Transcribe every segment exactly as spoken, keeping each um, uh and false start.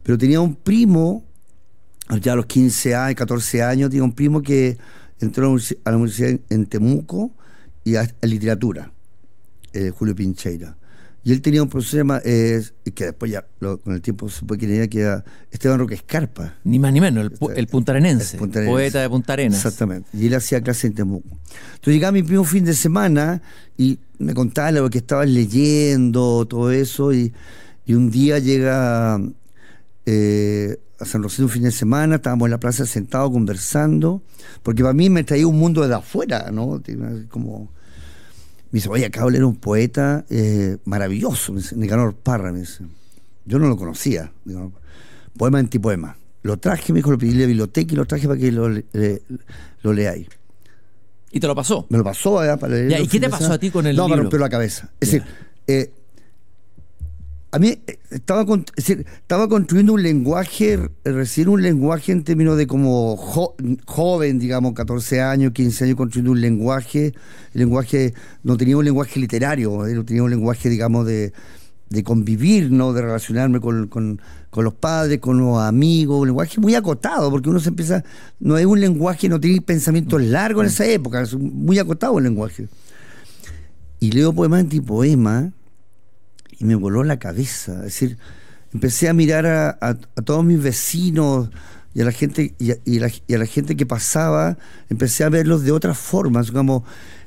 Pero tenía un primo, ya a los quince años, catorce años, tenía un primo que entró a la universidad en Temuco y a, a literatura, eh, Julio Pincheira. Y él tenía un profesor eh, que después ya lo, con el tiempo se puede creer que era Esteban Roque Escarpa. Ni más ni menos, el, el puntarenense, el puntarenense, poeta de Punta Arenas. Exactamente. Y él hacía clase en Temuco. Entonces llegaba mi primo fin de semana y me contaba lo que estaba leyendo, todo eso. Y, y un día llega eh, a San Rosendo un fin de semana, estábamos en la plaza sentados conversando, porque para mí me traía un mundo de afuera, ¿no? Como... Me dice, oye, acabo de leer un poeta eh, maravilloso, me dice, Nicanor Parra, me dice. Yo no lo conocía, Nicanor Parra. Poema antipoema. Lo traje, me dijo, lo pedí en la biblioteca y lo traje para que lo, le, lo leáis. ¿Y te lo pasó? Me lo pasó, ¿eh? Para leer. ¿Y qué te pasó a ti con el no, libro? No, me rompió la cabeza. Es yeah. decir, eh, a mí eh, estaba, con, es decir, estaba construyendo un lenguaje, recién un lenguaje en términos de como jo, joven, digamos, catorce años, quince años, construyendo un lenguaje. El lenguaje, no tenía un lenguaje literario, no tenía un lenguaje, digamos, de, de convivir, ¿no? De relacionarme con, con, con los padres, con los amigos, un lenguaje muy acotado, porque uno se empieza, no es un lenguaje, no tiene pensamientos largos en esa época, es muy acotado el lenguaje. Y leo poema antipoema y me voló la cabeza, es decir, empecé a mirar a, a, a todos mis vecinos y a la gente y a, y, la, y a la gente que pasaba, empecé a verlos de otras formas, como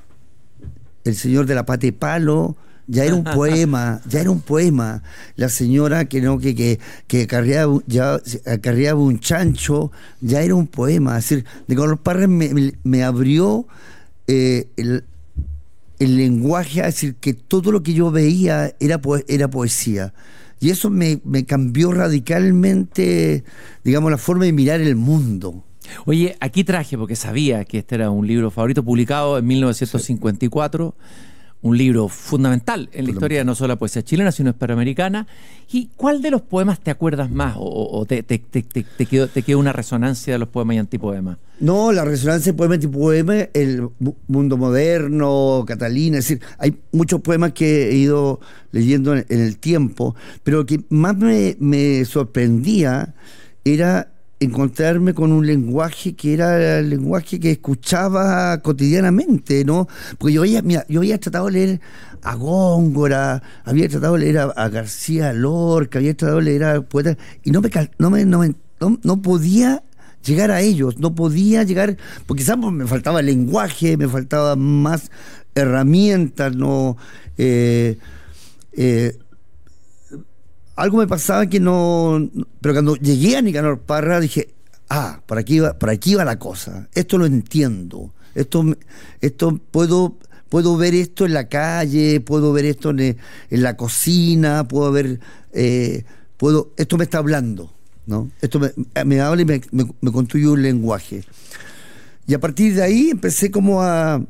el señor de la pata de palo, ya era un poema, ya era un poema, la señora que no que que, que acarreaba, ya, acarreaba un chancho, ya era un poema, es decir, Nicanor Parra me, me, me abrió eh, el el lenguaje, es decir, que todo lo que yo veía era, po era poesía. Y eso me, me cambió radicalmente, digamos, la forma de mirar el mundo. Oye, aquí traje, porque sabía que este era un libro favorito, publicado en mil novecientos cincuenta y cuatro, sí. Un libro fundamental en la historia no solo de la poesía chilena, sino hispanoamericana. ¿Y cuál de los poemas te acuerdas más? ¿O, o te, te, te, te, te, quedó, te quedó una resonancia de los poemas y antipoemas? No, la resonancia de poema y antipoema, el mundo moderno, Catalina, es decir, hay muchos poemas que he ido leyendo en, en el tiempo, pero lo que más me, me sorprendía era encontrarme con un lenguaje que era el lenguaje que escuchaba cotidianamente, ¿no? Porque yo había, mira, yo había tratado de leer a Góngora, había tratado de leer a, a García Lorca, había tratado de leer a poetas, y no me, no, me, no, me, no, no podía llegar a ellos, no podía llegar, porque quizás me faltaba lenguaje, me faltaban más herramientas, ¿no? Eh, eh, algo me pasaba que no... Pero cuando llegué a Nicanor Parra dije, ah, por aquí va, por aquí va la cosa. Esto lo entiendo. Esto, esto puedo, puedo ver esto en la calle, puedo ver esto en, en la cocina, puedo ver... Eh, puedo, esto me está hablando, ¿no? Esto me, me habla y me, me, me construye un lenguaje. Y a partir de ahí empecé como a,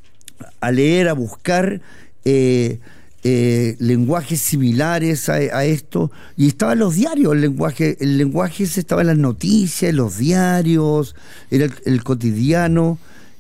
a leer, a buscar... Eh, Eh, lenguajes similares a, a esto, y estaba en los diarios el lenguaje, el lenguaje ese estaba en las noticias, en los diarios, era el, el cotidiano,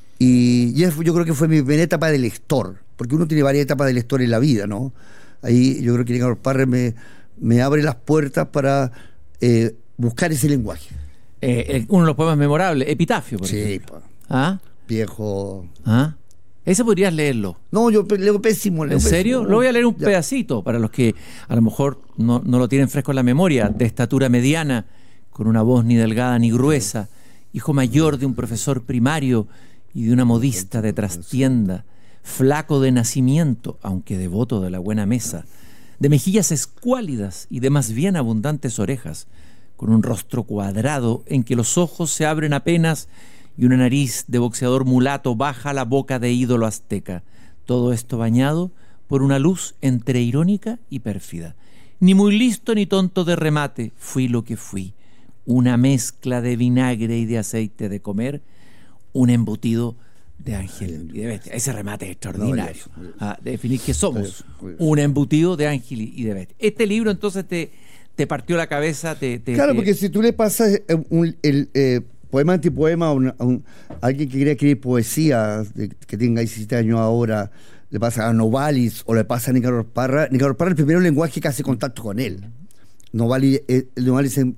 y, y yo creo que fue mi primera etapa de lector, porque uno tiene varias etapas de lector en la vida, ¿no? Ahí yo creo que Nicanor Parra me, me abre las puertas para eh, buscar ese lenguaje. Eh, uno de los poemas memorables, Epitafio, por sí, ejemplo. Pa. ¿Ah? Viejo. ¿Ah? Ese podrías leerlo. No, yo leo pésimo. Leo ¿En serio? Pésimo. Lo voy a leer un ya. pedacito para los que a lo mejor no, no lo tienen fresco en la memoria. De estatura mediana, con una voz ni delgada ni gruesa, hijo mayor de un profesor primario y de una modista de trastienda, flaco de nacimiento, aunque devoto de la buena mesa, de mejillas escuálidas y de más bien abundantes orejas, con un rostro cuadrado en que los ojos se abren apenas y una nariz de boxeador mulato baja la boca de ídolo azteca. Todo esto bañado por una luz entre irónica y pérfida. Ni muy listo ni tonto de remate, fui lo que fui. Una mezcla de vinagre y de aceite de comer, un embutido de ángel y de bestia. Ese remate es extraordinario. Ah, de definir qué somos. Un embutido de ángel y de bestia. Este libro entonces te, te partió la cabeza. Te, te, claro, te... porque si tú le pasas un, el... Eh, poema antipoema a, un, a, un, a alguien que quiere escribir poesía, de, que tenga diecisiete años ahora, le pasa a Novalis o le pasa a Nicanor Parra. Nicanor Parra, el primer lenguaje que hace contacto con él. Novalis, eh, Novalis